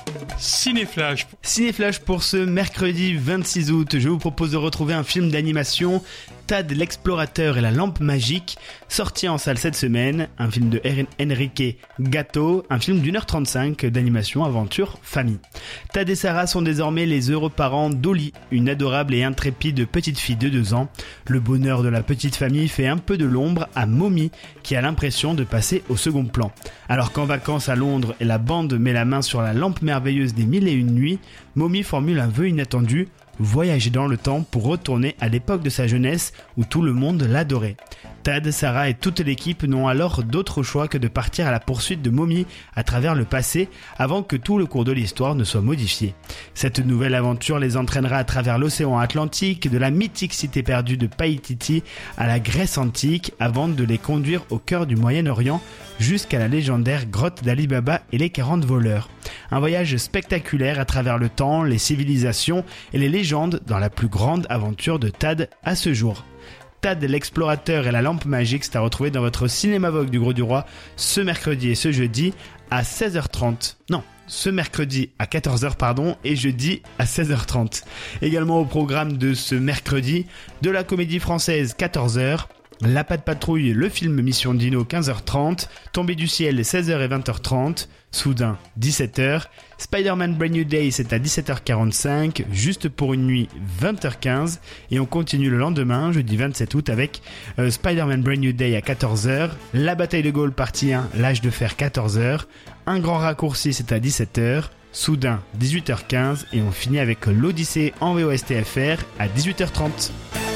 Cinéflash pour ce mercredi 26 août. Je vous propose de retrouver un film d'animation, Tad l'explorateur et la lampe magique, sorti en salle cette semaine. Un film de Enrique Gatto, un film d'1h35 d'animation aventure famille. Tad et Sarah sont désormais les heureux parents d'Oli, une adorable et intrépide petite fille de 2 ans. Le bonheur de la petite famille fait un peu de l'ombre à Mommy, qui a l'impression de passer au second plan. Alors qu'en vacances à Londres et la bande met la main sur la lampe merveilleuse des 1001 nuits, Mommy formule un vœu inattendu: voyager dans le temps pour retourner à l'époque de sa jeunesse où tout le monde l'adorait. Tad, Sarah et toute l'équipe n'ont alors d'autre choix que de partir à la poursuite de Mommy à travers le passé avant que tout le cours de l'histoire ne soit modifié. Cette nouvelle aventure les entraînera à travers l'océan Atlantique, de la mythique cité perdue de Paititi à la Grèce antique, avant de les conduire au cœur du Moyen-Orient jusqu'à la légendaire grotte d'Ali Baba et les 40 voleurs. Un voyage spectaculaire à travers le temps, les civilisations et les légendes dans la plus grande aventure de Tad à ce jour. Tad l'explorateur et la lampe magique, c'est à retrouver dans votre cinéma Vogue du Gros du Roi ce mercredi et ce jeudi à 16h30. Non, ce mercredi à 14h et jeudi à 16h30. Également au programme de ce mercredi, de la comédie française 14h, La Patte Patrouille, le film Mission Dino 15h30, Tombé du ciel 16h et 20h30, Soudain 17h, Spider-Man Brand New Day c'est à 17h45, Juste pour une nuit 20h15 et on continue le lendemain, jeudi 27 août avec Spider-Man Brand New Day à 14h, La Bataille de Gaulle partie 1, L'âge de fer 14h, Un grand raccourci c'est à 17h, Soudain 18h15 et on finit avec l'Odyssée en VOSTFR à 18h30.